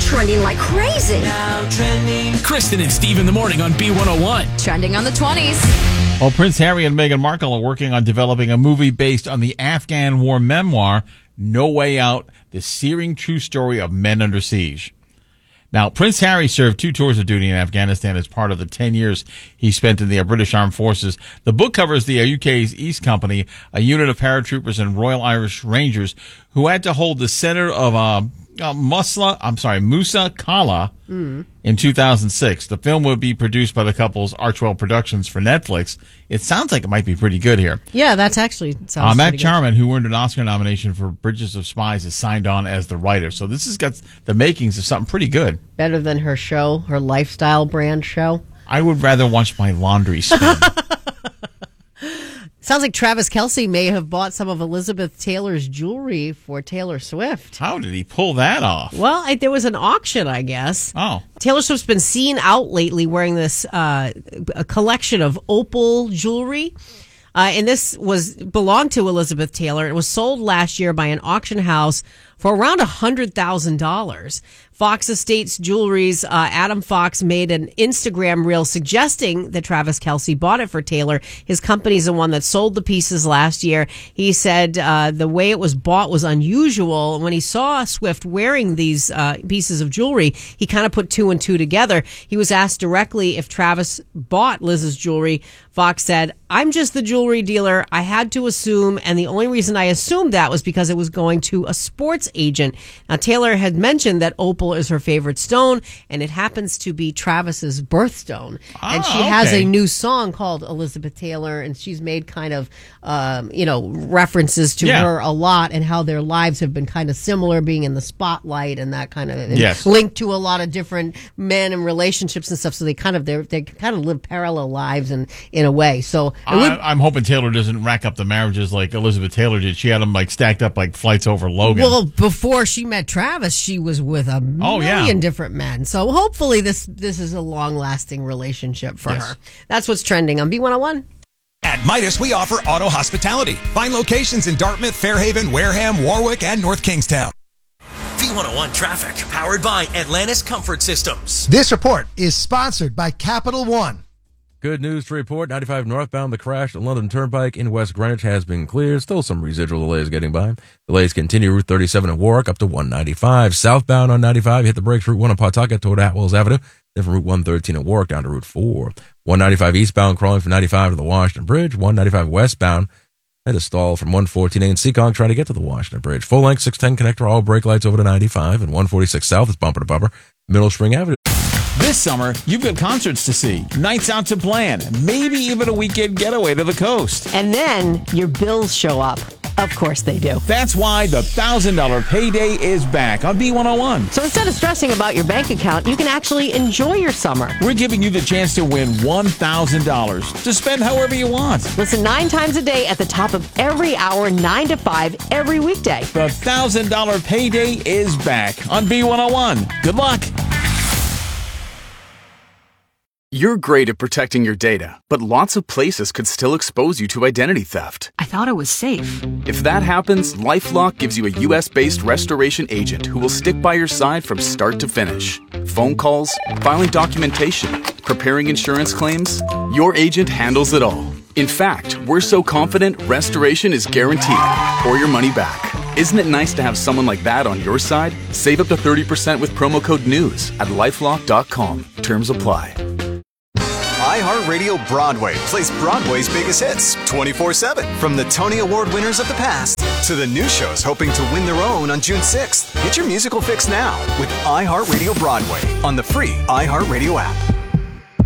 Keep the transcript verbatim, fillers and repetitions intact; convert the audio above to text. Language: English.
trending like crazy. Now trending. Kristen and Steve in the morning on B one oh one. Trending on the twenties. Well, Prince Harry and Meghan Markle are working on developing a movie based on the Afghan war memoir, No Way Out, the searing true story of men under siege. Now, Prince Harry served two tours of duty in Afghanistan as part of the ten years he spent in the British Armed Forces. The book covers the U K's East Company, a unit of paratroopers and Royal Irish Rangers who had to hold the center of uh, uh, Musla, I'm sorry, Musa Kala mm. in two thousand six. The film would be produced by the couple's Archwell Productions for Netflix. It sounds like it might be pretty good here. Yeah, that's actually sounds uh, Matt pretty Charman, who earned an Oscar nomination for Bridges of Spies, is signed on as the writer. So this has got the makings of something pretty good. Better than her show, her lifestyle brand show. I would rather watch my laundry spin. Sounds like Travis Kelce may have bought some of Elizabeth Taylor's jewelry for Taylor Swift. How did he pull that off? Well, I, there was an auction, I guess. Oh. Taylor Swift's been seen out lately wearing this uh, a collection of opal jewelry. Uh, and this was belonged to Elizabeth Taylor. It was sold last year by an auction house for around one hundred thousand dollars. Fox Estates Jewelry's uh, Adam Fox made an Instagram reel suggesting that Travis Kelce bought it for Taylor. His company's the one that sold the pieces last year. He said uh, the way it was bought was unusual. When he saw Swift wearing these uh, pieces of jewelry, he kind of put two and two together. He was asked directly if Travis bought Liz's jewelry. Fox said, "I'm just the jewelry dealer. I had to assume, and the only reason I assumed that was because it was going to a sports agent." Now, Taylor had mentioned that opal is her favorite stone, and it happens to be Travis's birthstone. Ah, and she okay. has a new song called Elizabeth Taylor, and she's made kind of, um, you know, references to yeah. her a lot and how their lives have been kind of similar, being in the spotlight and that kind of, and yes. linked to a lot of different men and relationships and stuff. So they kind of, they they kind of live parallel lives in, in a way. So I, would, I'm hoping Taylor doesn't rack up the marriages like Elizabeth Taylor did. She had them like stacked up like flights over Logan. Well, before she met Travis, she was with a Oh, million yeah. different men. So hopefully this this is a long-lasting relationship for Yes. her. That's what's trending on B one oh one. At Midas, we offer auto hospitality. Find locations in Dartmouth, Fairhaven, Wareham, Warwick, and North Kingstown. B one oh one traffic powered by Atlantis Comfort Systems. This report is sponsored by Capital One. Good news to report. ninety-five northbound, the crash at London Turnpike in West Greenwich has been cleared. Still some residual delays getting by. Delays continue Route thirty-seven at Warwick up to one ninety-five. Southbound on ninety-five, hit the brakes Route one in Pawtucket toward Atwells Avenue. Then from Route one thirteen at Warwick down to Route four. one ninety-five eastbound crawling from ninety-five to the Washington Bridge. one ninety-five westbound had a stall from one fourteen A in Seekonk trying to get to the Washington Bridge. Full length six ten connector, all brake lights over to ninety-five. And one forty-six south is bumper to bumper. Middle Spring Avenue. This summer, you've got concerts to see, nights out to plan, maybe even a weekend getaway to the coast. And then your bills show up. Of course they do. That's why the one thousand dollars payday is back on B one oh one. So instead of stressing about your bank account, you can actually enjoy your summer. We're giving you the chance to win one thousand dollars to spend however you want. Listen nine times a day at the top of every hour, nine to five, every weekday. The one thousand dollars payday is back on B one oh one. Good luck. You're great at protecting your data, but lots of places could still expose you to identity theft. I thought it was safe. If that happens, LifeLock gives you a U S-based restoration agent who will stick by your side from start to finish. Phone calls, filing documentation, preparing insurance claims, your agent handles it all. In fact, we're so confident restoration is guaranteed or your money back. Isn't it nice to have someone like that on your side? Save up to thirty percent with promo code NEWS at lifelock dot com. Terms apply. iHeartRadio Broadway plays Broadway's biggest hits twenty-four seven. From the Tony Award winners of the past to the new shows hoping to win their own on June sixth. Get your musical fix now with iHeartRadio Broadway on the free iHeartRadio app.